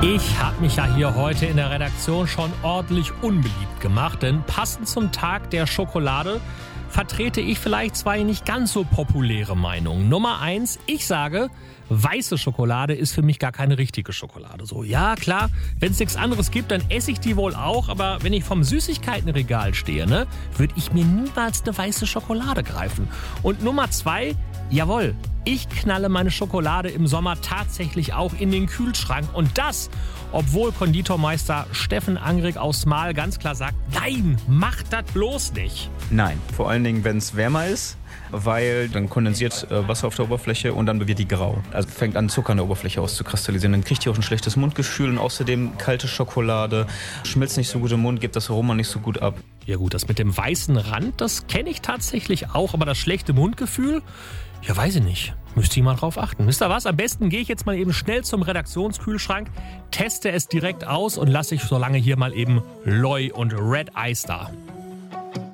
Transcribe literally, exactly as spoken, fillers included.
Ich habe mich ja hier heute in der Redaktion schon ordentlich unbeliebt gemacht, denn passend zum Tag der Schokolade vertrete ich vielleicht zwei nicht ganz so populäre Meinungen. Nummer eins, ich sage, weiße Schokolade ist für mich gar keine richtige Schokolade. So, ja klar, wenn es nichts anderes gibt, dann esse ich die wohl auch, aber wenn ich vom Süßigkeitenregal stehe, ne, würde ich mir niemals eine weiße Schokolade greifen. Und Nummer zwei, jawohl, ich knalle meine Schokolade im Sommer tatsächlich auch in den Kühlschrank. Und das, obwohl Konditormeister Steffen Angrig aus Marl ganz klar sagt, nein, macht das bloß nicht. Nein, vor allen Dingen, wenn es wärmer ist, weil dann kondensiert äh, Wasser auf der Oberfläche und dann wird die grau. Also fängt an, Zucker an der Oberfläche auszukristallisieren. Dann kriegt ihr auch ein schlechtes Mundgefühl und außerdem kalte Schokolade schmilzt nicht so gut im Mund, gibt das Aroma nicht so gut ab. Ja gut, das mit dem weißen Rand, das kenne ich tatsächlich auch, aber das schlechte Mundgefühl, ja weiß ich nicht. Müsste ich mal drauf achten. Wisst ihr was? Am besten gehe ich jetzt mal eben schnell zum Redaktionskühlschrank, teste es direkt aus und lasse ich so lange hier mal eben Loi und Red Ice da.